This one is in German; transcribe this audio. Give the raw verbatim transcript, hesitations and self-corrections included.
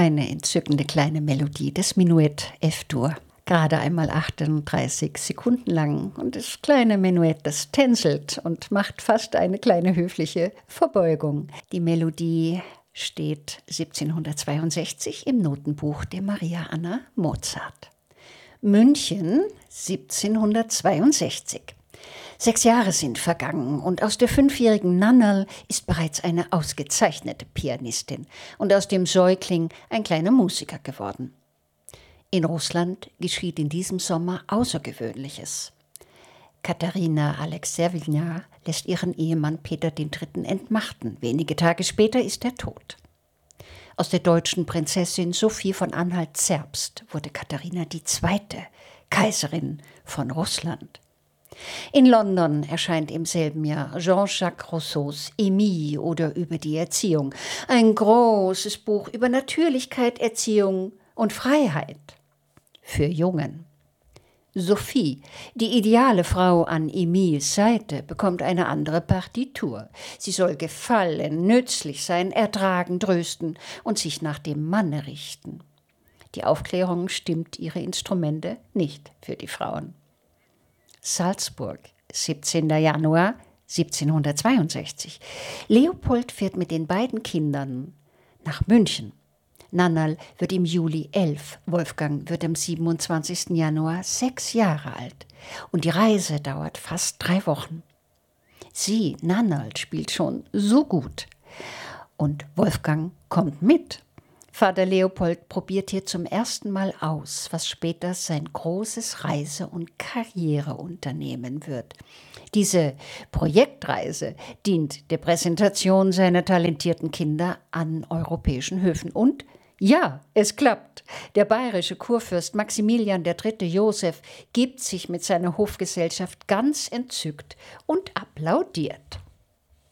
eine entzückende kleine Melodie, das Menuett F-Dur. Gerade einmal achtunddreißig Sekunden lang. Und das kleine Menuett, das tänzelt und macht fast eine kleine höfliche Verbeugung. Die Melodie steht siebzehnhundertzweiundsechzig im Notenbuch der Maria Anna Mozart. München siebzehnhundertzweiundsechzig. Sechs Jahre sind vergangen und aus der fünfjährigen Nannerl ist bereits eine ausgezeichnete Pianistin und aus dem Säugling ein kleiner Musiker geworden. In Russland geschieht in diesem Sommer Außergewöhnliches. Katharina Alexejewna lässt ihren Ehemann Peter der Dritte entmachten. Wenige Tage später ist er tot. Aus der deutschen Prinzessin Sophie von Anhalt-Zerbst wurde Katharina die zweite Kaiserin von Russland. In London erscheint im selben Jahr Jean-Jacques Rousseaus Émile oder über die Erziehung. Ein großes Buch über Natürlichkeit, Erziehung und Freiheit für Jungen. Sophie, die ideale Frau an Emils Seite, bekommt eine andere Partitur. Sie soll gefallen, nützlich sein, ertragen, trösten und sich nach dem Manne richten. Die Aufklärung stimmt ihre Instrumente nicht für die Frauen. Salzburg, siebzehnter Januar siebzehnhundertzweiundsechzig. Leopold fährt mit den beiden Kindern nach München. Nannerl wird im Juli elf, Wolfgang wird am siebenundzwanzigsten Januar sechs Jahre alt. Und die Reise dauert fast drei Wochen. Sie, Nannerl, spielt schon so gut. Und Wolfgang kommt mit. Vater Leopold probiert hier zum ersten Mal aus, was später sein großes Reise- und Karriereunternehmen wird. Diese Projektreise dient der Präsentation seiner talentierten Kinder an europäischen Höfen. Und ja, es klappt. Der bayerische Kurfürst Maximilian der Dritte Joseph gibt sich mit seiner Hofgesellschaft ganz entzückt und applaudiert.